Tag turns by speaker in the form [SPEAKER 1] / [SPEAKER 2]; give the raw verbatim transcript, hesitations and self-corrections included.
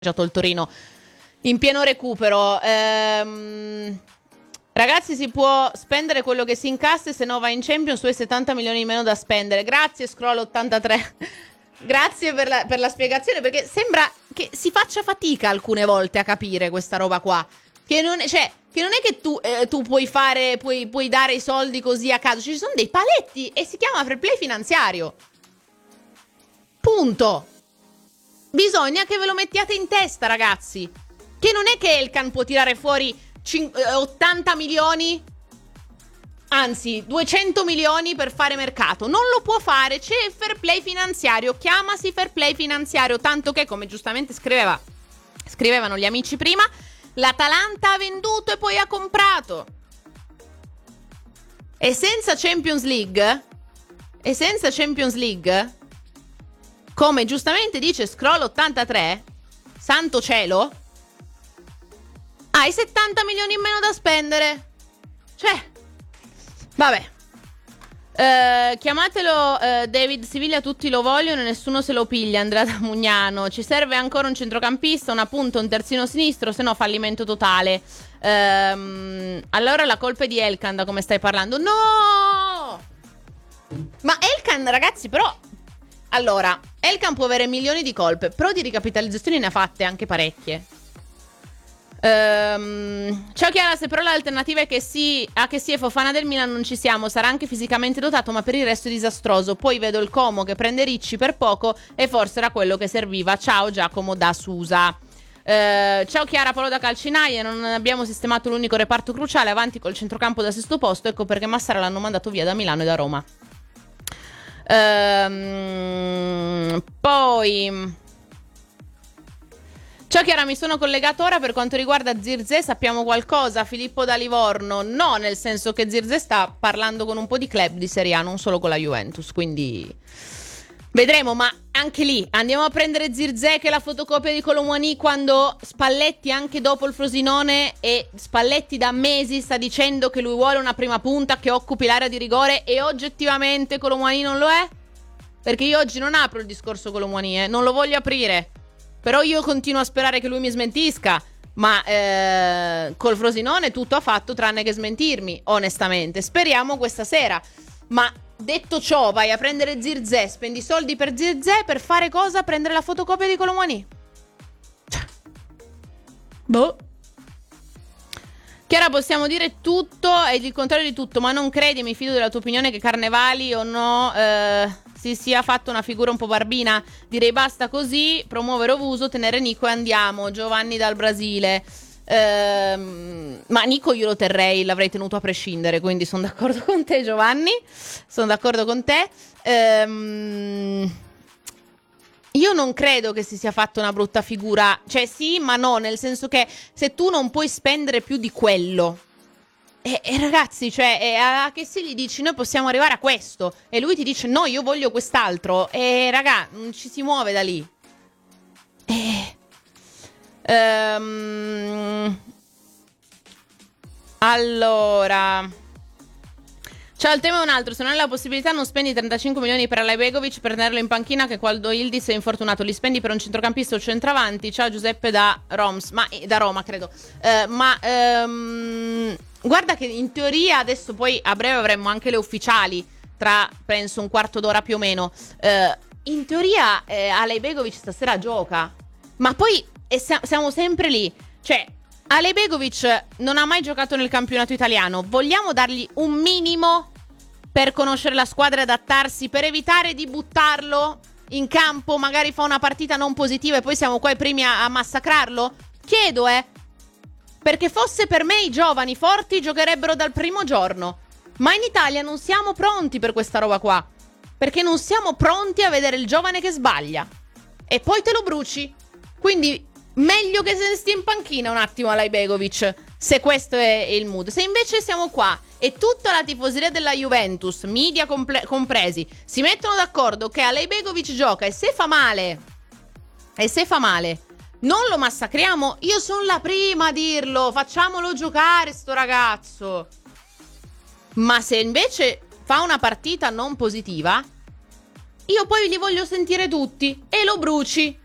[SPEAKER 1] il Torino in pieno recupero. Ehm, ragazzi, si può spendere quello che si incassa, se no va in Champions, su settanta milioni in meno da spendere. Grazie Scroll ottantatré. Grazie per la, per la spiegazione, perché sembra che si faccia fatica alcune volte a capire questa roba qua. Che non, cioè, che non è che tu, eh, tu puoi fare, puoi, puoi dare i soldi così a caso. Ci sono dei paletti e si chiama fair play finanziario. Punto. Bisogna che ve lo mettiate in testa, ragazzi. Che non è che Elkan può tirare fuori ottanta milioni, anzi duecento milioni per fare mercato. Non lo può fare, c'è il fair play finanziario. Chiamasi fair play finanziario. Tanto che, come giustamente scriveva, scrivevano gli amici prima, l'Atalanta ha venduto e poi ha comprato. E senza Champions League, e senza Champions League, come giustamente dice Scroll ottantatré, santo cielo, hai settanta milioni in meno da spendere. Cioè, vabbè. Uh, chiamatelo uh, David Siviglia, tutti lo vogliono e nessuno se lo piglia. Andrea da Mugnano. Ci serve ancora un centrocampista, una punta, un terzino sinistro, se no fallimento totale. Uh, allora la colpa è di Elkan, da come stai parlando. No! Ma Elkan, ragazzi, però... Allora, Elkan può avere milioni di colpe, però di ricapitalizzazioni ne ha fatte anche parecchie. Um, ciao Chiara, se però l'alternativa è che sì, a che sì è Fofana del Milan non ci siamo, sarà anche fisicamente dotato ma per il resto è disastroso. Poi vedo il Como che prende Ricci per poco e forse era quello che serviva. Ciao Giacomo da Susa. uh, Ciao Chiara, Paolo da Calcinaia. Non abbiamo sistemato l'unico reparto cruciale, avanti col centrocampo da sesto posto, ecco perché Massara l'hanno mandato via da Milano e da Roma. uh, Poi ciao Chiara, mi sono collegato ora. Per quanto riguarda Zirze sappiamo qualcosa? Filippo da Livorno. No, nel senso che Zirze sta parlando con un po' di club di Serie A, non solo con la Juventus, quindi vedremo. Ma anche lì andiamo a prendere Zirze che è la fotocopia di Kolo Muani, quando Spalletti anche dopo il Frosinone, e Spalletti da mesi sta dicendo che lui vuole una prima punta che occupi l'area di rigore, e oggettivamente Kolo Muani non lo è? Perché io oggi non apro il discorso Kolo Muani, eh, non lo voglio aprire. Però io continuo a sperare che lui mi smentisca. Ma eh, col Frosinone tutto ha fatto tranne che smentirmi, onestamente. Speriamo questa sera. Ma detto ciò, vai a prendere Zirze, spendi soldi per Zirze per fare cosa? Prendere la fotocopia di Kolo Muani? Boh. Chiara, possiamo dire tutto e il contrario di tutto, ma non credi, mi fido della tua opinione, che Carnevali o no eh, si sia fatto una figura un po' barbina? Direi basta così, promuovere Ovuso, tenere Nico e andiamo. Giovanni dal Brasile. Ehm, ma Nico io lo terrei, l'avrei tenuto a prescindere, quindi sono d'accordo con te Giovanni, sono d'accordo con te. Ehm... Io non credo che si sia fatta una brutta figura. Cioè sì, ma no, nel senso che se tu non puoi spendere più di quello, e, e ragazzi, cioè e a che se gli dici noi possiamo arrivare a questo e lui ti dice no, io voglio quest'altro, e raga, non ci si muove da lì. E um, allora, ciao, il tema è un altro. Se non hai la possibilità non spendi trentacinque milioni per Alai Begovic per tenerlo in panchina, che quando Yildiz è infortunato li spendi per un centrocampista o centravanti. Ciao Giuseppe da Roms, ma da Roma credo. Uh, ma um, guarda che in teoria adesso poi a breve avremo anche le ufficiali, tra penso un quarto d'ora più o meno. Uh, in teoria eh, Alai Begovic stasera gioca, ma poi eh, siamo sempre lì. Cioè Alai Begovic non ha mai giocato nel campionato italiano. Vogliamo dargli un minimo per conoscere la squadra e adattarsi, per evitare di buttarlo in campo, magari fa una partita non positiva e poi siamo qua i primi a, a massacrarlo? Chiedo, eh. Perché fosse per me i giovani forti giocherebbero dal primo giorno. Ma in Italia non siamo pronti per questa roba qua. Perché non siamo pronti a vedere il giovane che sbaglia. E poi te lo bruci. Quindi meglio che se ne stia in panchina un attimo Alai Begovic, se questo è il mood. Se invece siamo qua e tutta la tifoseria della Juventus, media comple- compresi, si mettono d'accordo che Alai Begovic gioca e se fa male, e se fa male, non lo massacriamo, io sono la prima a dirlo, facciamolo giocare sto ragazzo. Ma se invece fa una partita non positiva, io poi li voglio sentire tutti e lo bruci.